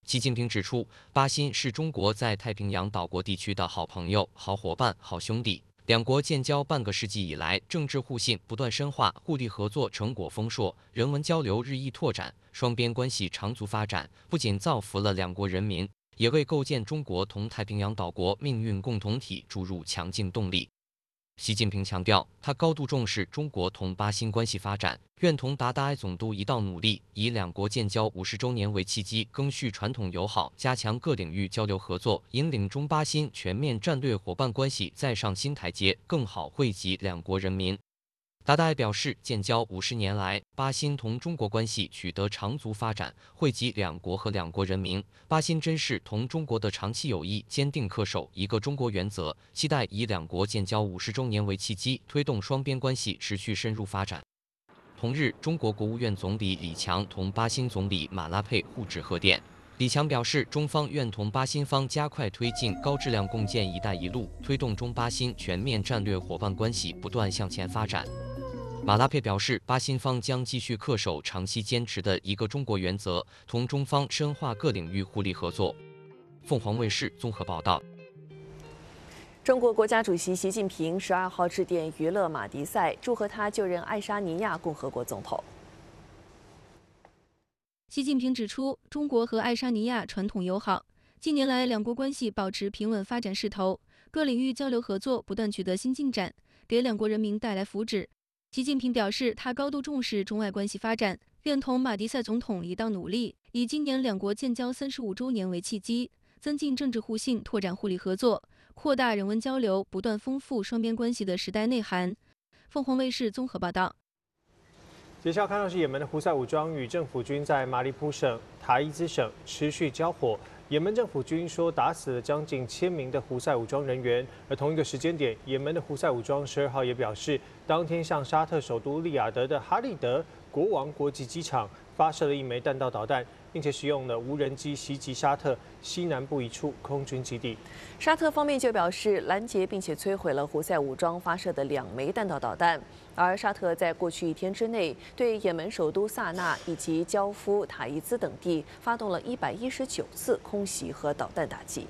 习近平指出，巴新是中国在太平洋岛国地区的好朋友、好伙伴、好兄弟。两国建交半个世纪以来，政治互信不断深化，互利合作成果丰硕，人文交流日益拓展，双边关系长足发展，不仅造福了两国人民，也为构建中国同太平洋岛国命运共同体注入强劲动力。习近平强调，他高度重视中国同巴新关系发展，愿同达达埃总督一道努力，以两国建交50周年为契机，赓续传统友好，加强各领域交流合作，引领中巴新全面战略伙伴关系再上新台阶，更好惠及两国人民。达达埃表示，建交50年来，巴新同中国关系取得长足发展，惠及两国和两国人民。巴新珍视同中国的长期友谊，坚定恪守一个中国原则，期待以两国建交50周年为契机，推动双边关系持续深入发展。同日，中国国务院总理李强同巴新总理马拉佩互致贺电。李强表示，中方愿同巴新方加快推进高质量共建“一带一路”，推动中巴新全面战略伙伴关系不断向前发展。马拉佩表示，巴新方将继续恪守长期坚持的一个中国原则，同中方深化各领域互利合作。凤凰卫视综合报道。 中国国家主席习近平12号致电于勒马迪塞，祝贺他就任爱沙尼亚共和国总统。 习近平指出，中国和爱沙尼亚传统友好，近年来两国关系保持平稳发展势头，各领域交流合作不断取得新进展，给两国人民带来福祉。习近平表示，他高度重视中外关系发展，愿同马迪塞总统一道努力，以今年两国建交35周年为契机，增进政治互信，拓展互利合作，扩大人文交流，不断丰富双边关系的时代内涵。凤凰卫视综合报道。 接下来看到是也门的胡塞武装与政府军在马里卜省、塔伊兹省持续交火。也门政府军说打死了将近1000名的胡塞武装人员，而同一个时间点，也门的胡塞武装12号也表示，当天向沙特首都利雅得的哈利德国王国际机场发射了1枚弹道导弹，并且使用了无人机袭击沙特西南部一处空军基地。 沙特方面就表示拦截并且摧毁了胡塞武装发射的2枚弹道导弹，而沙特在过去1天之内对也门首都萨那以及焦夫、塔伊兹等地发动了119次空袭和导弹打击。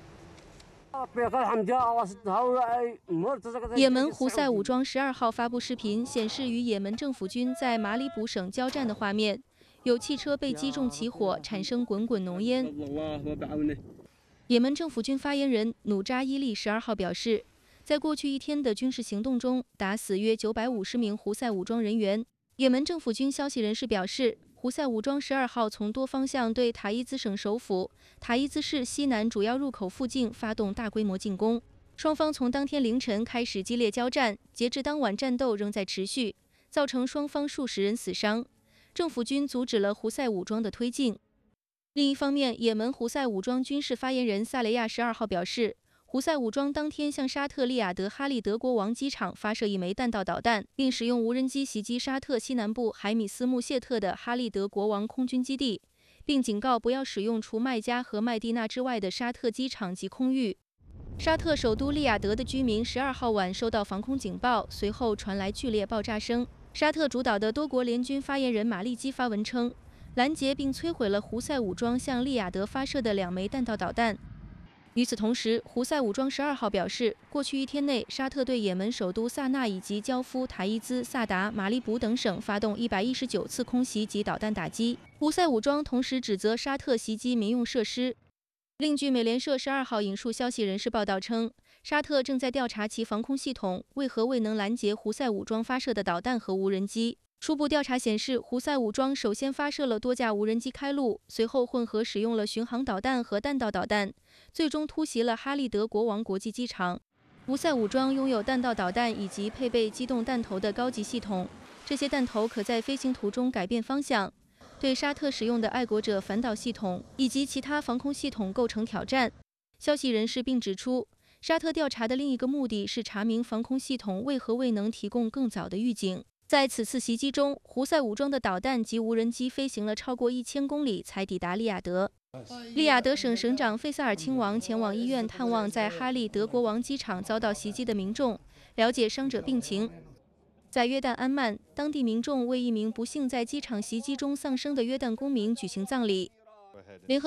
也门胡塞武装12号发布视频，显示与也门政府军在马里卜省交战的画面，有汽车被击中起火，产生滚滚浓烟。也门政府军发言人努扎伊利12号表示，在过去1天的军事行动中，打死约950名胡塞武装人员。也门政府军消息人士表示，胡塞武装12号从多方向对塔伊兹省首府塔伊兹市西南主要入口附近发动大规模进攻。双方从当天凌晨开始激烈交战，截至当晚战斗仍在持续，造成双方数十人死伤。政府军阻止了胡塞武装的推进。另一方面，也门胡塞武装军事发言人萨雷亚12号表示，胡塞武装当天向沙特利雅得哈利德国王机场发射1枚弹道导弹，并使用无人机袭击沙特西南部海米斯穆谢特的哈利德国王空军基地，并警告不要使用除麦加和麦地那之外的沙特机场及空域。沙特首都利雅得的居民12号晚收到防空警报，随后传来剧烈爆炸声。沙特主导的多国联军发言人马利基发文称，拦截并摧毁了胡塞武装向利雅得发射的2枚弹道导弹。与此同时，胡塞武装12号表示，过去1天内，沙特对也门首都萨那以及焦夫、塔伊兹、萨达、马里卜等省发动119次空袭及导弹打击。胡塞武装同时指责沙特袭击民用设施。另据美联社12号引述消息人士报道称，沙特正在调查其防空系统为何未能拦截胡塞武装发射的导弹和无人机。初步调查显示，胡塞武装首先发射了多架无人机开路，随后混合使用了巡航导弹和弹道导弹，最终突袭了哈利德国王国际机场。胡塞武装拥有弹道导弹以及配备机动弹头的高级系统，这些弹头可在飞行途中改变方向，对沙特使用的爱国者反导系统以及其他防空系统构成挑战。消息人士并指出，沙特调查的另一个目的是查明防空系统为何未能提供更早的预警。在此次袭击中，胡塞武装的导弹及无人机飞行了超过1000公里才抵达利雅得。利雅得省省长费萨尔亲王前往医院探望在哈利德国王机场遭到袭击的民众，了解伤者病情。在约旦安曼，当地民众为一名不幸在机场袭击中丧生的约旦公民举行葬礼。联合